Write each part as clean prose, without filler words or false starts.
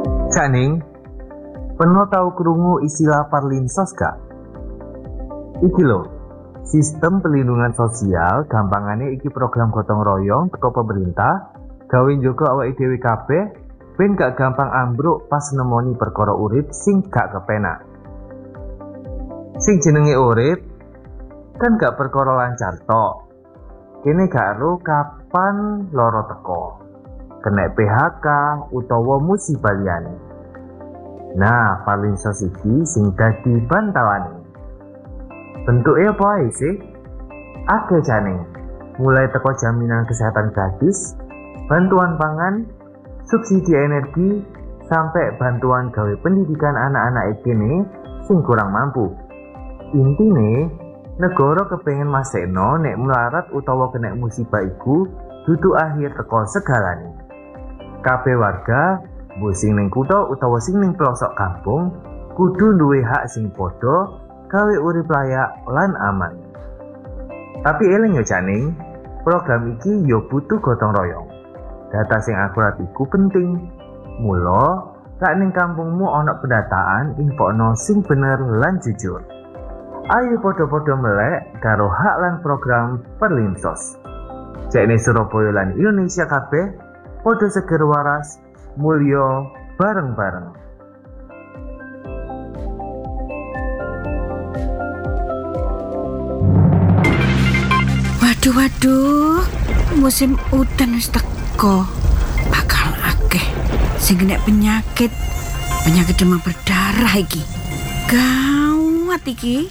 Janing, pernah tahu krungu istilah Perlinsos gak? Iki lho, sistem pelindungan sosial gampangane iki program gotong royong teko pemerintah gawe njogo awake dhewe kabeh ben gak gampang ambruk pas nemoni perkara urip sing gak kepenak. Sing jenenge urip kan gak perkara lancar tok. Kene gak ero kapan loro teko, kena PHK utawa musibah liyane. Nah, Perlinsos iki sing dadi bantalane. Bentuknya apa ae sih? Akeh jane. Mulai teko jaminan kesehatan gratis, bantuan pangan, subsidi energi, sampai bantuan gawe pendidikan anak-anak kene sing kurang mampu. Intine, negara kepengin masekno nek melarat utawa kena musibah iku dudu akhir teko segalane. Kabeh warga, mbok sing ning kutha utawa sing ning pelosok kampung, kudu duwe hak sing padha gawe urip layak lan aman. Tapi eling yo Janing, program iki yo butuh gotong royong. Data sing akurat iku penting. Mula, sak ning kampungmu ana pendataan, infono sing bener lan jujur. Ayo padha-padha melek karo hak lan program Perlinsos. Jekne Surabaya lan Indonesia kabeh padha seger waras, mulya bareng-bareng. Waduh, musim udan wis teko. Bakal akeh sing kena penyakit demam berdarah iki. Gawat iki.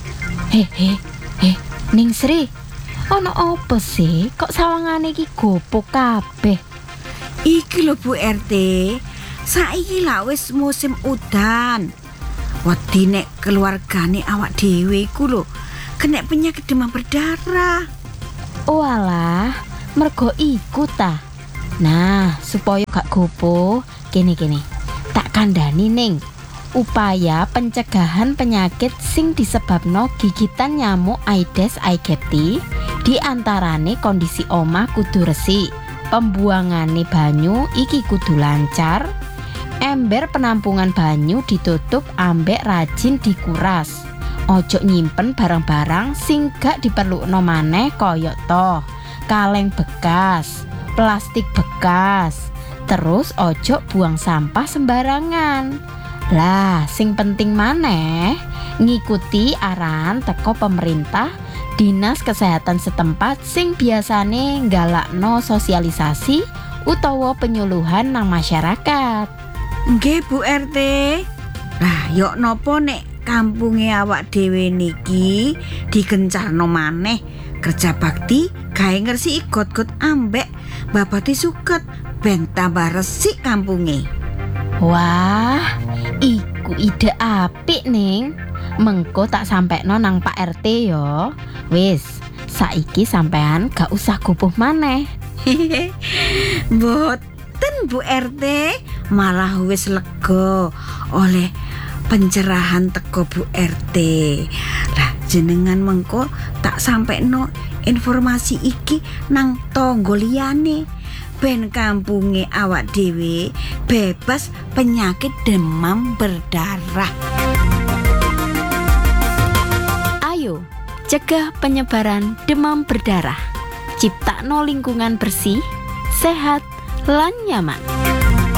Ning Sri, ana apa sih? Kok sawangane iki gopo kabeh? Iki lho Bu RT, saiki lah wis musim udan. Wedi nek keluargane awak dhewe iku lho kena penyakit demam berdarah. Oh alah, mergo iku ta. Nah, supaya gak gopo, kene tak kandhani ning upaya pencegahan penyakit sing disebabno gigitan nyamuk Aedes aegypti, di antarane kondisi omah kudu resik, pembuangane banyu iki kudu lancar, ember penampungan banyu ditutup ambek rajin dikuras. Ojo nyimpen barang-barang sing gak diperlukno maneh kaya to kaleng bekas, plastik bekas. Terus ojo buang sampah sembarangan. Lah, sing penting maneh ngikuti arahan teko pemerintah, dinas kesehatan setempat sing biasane nggalakno sosialisasi utawa penyuluhan nang masyarakat. Nggih Bu RT. Lah, yok nopo nek kampunge awak dhewe niki digencarno maneh kerja bakti gawe ngresiki got-got ambek babati suket ben tambah resik kampunge. Wah, iku ide apik ning. Mengko tak sampekno nang Pak RT yo. Wis, saiki sampean gak usah gupuh maneh. Mboten Bu RT, malah wis lega oleh pencerahan teko Bu RT. Lah jenengan mengko tak sampekno informasi iki nang tangga liyane ben kampunge awak dhewe bebas penyakit demam berdarah. Ayo, cegah penyebaran demam berdarah. Ciptakno lingkungan bersih, sehat, lan nyaman.